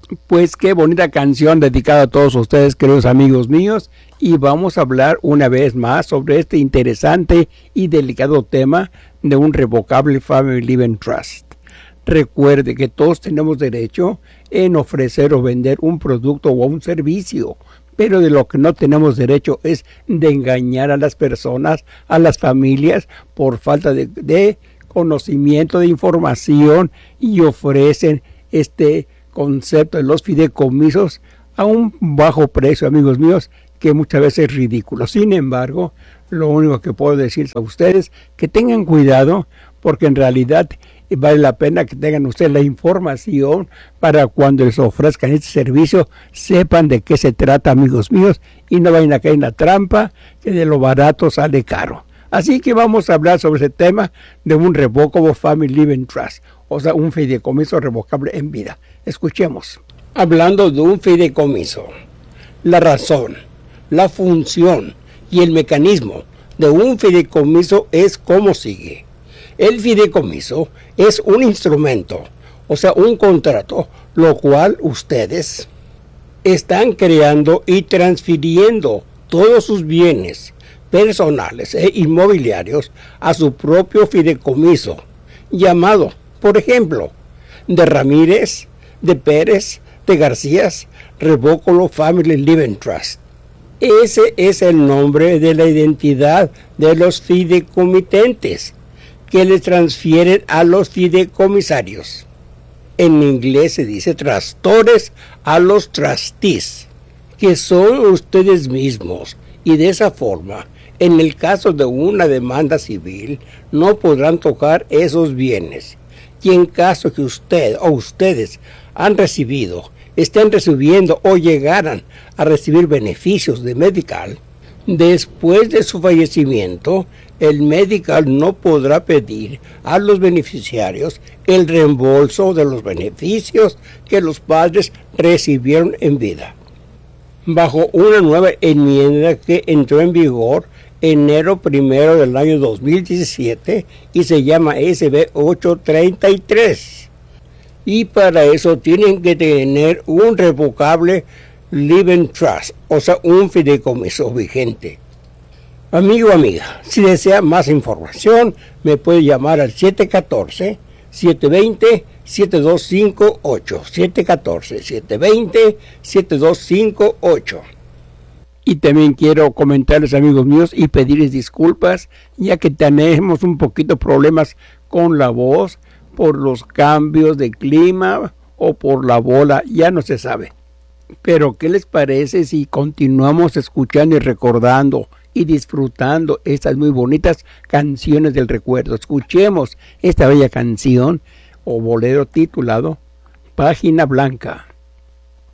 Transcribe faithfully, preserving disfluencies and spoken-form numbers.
Pues qué bonita canción dedicada a todos ustedes, queridos amigos míos, y vamos a hablar una vez más sobre este interesante y delicado tema de un revocable Family Living Trust. Recuerde que todos tenemos derecho en ofrecer o vender un producto o un servicio, pero de lo que no tenemos derecho es de engañar a las personas, a las familias, por falta de, de conocimiento, de información, y ofrecen este concepto de los fideicomisos a un bajo precio, amigos míos, que muchas veces es ridículo. Sin embargo, lo único que puedo decirles a ustedes, que tengan cuidado, porque en realidad vale la pena que tengan ustedes la información para cuando les ofrezcan este servicio, sepan de qué se trata, amigos míos, y no vayan a caer en la trampa que de lo barato sale caro. Así que vamos a hablar sobre ese tema de un Revocable Family Living Trust, o sea, un fideicomiso revocable en vida. Escuchemos. Hablando de un fideicomiso, la razón, la función y el mecanismo de un fideicomiso es como sigue. El fideicomiso es un instrumento, o sea, un contrato, lo cual ustedes están creando y transfiriendo todos sus bienes personales e inmobiliarios a su propio fideicomiso, llamado, por ejemplo, de Ramírez, de Pérez, de Garcías, Revocable Family Living Trust. Ese es el nombre de la identidad de los fideicomitentes que le transfieren a los fideicomisarios. En inglés se dice trustores a los trustees, que son ustedes mismos, y de esa forma, en el caso de una demanda civil, no podrán tocar esos bienes. Y en caso que usted o ustedes han recibido, estén recibiendo o llegaran a recibir beneficios de Medical, después de su fallecimiento, el Medical no podrá pedir a los beneficiarios el reembolso de los beneficios que los padres recibieron en vida. Bajo una nueva enmienda que entró en vigor enero primero del año dos mil diecisiete y se llama S B ochocientos treinta y tres. Y para eso tienen que tener un revocable Living Trust, o sea, un fideicomiso vigente. Amigo o amiga, si desea más información, me puede llamar al siete uno cuatro, siete dos cero, siete dos cinco ocho, siete uno cuatro, siete dos cero, siete dos cinco ocho. Y también quiero comentarles, amigos míos, y pedirles disculpas, ya que tenemos un poquito problemas con la voz por los cambios de clima o por la bola, ya no se sabe. Pero ¿qué les parece si continuamos escuchando y recordando y disfrutando estas muy bonitas canciones del recuerdo? Escuchemos esta bella canción o bolero titulado Página Blanca.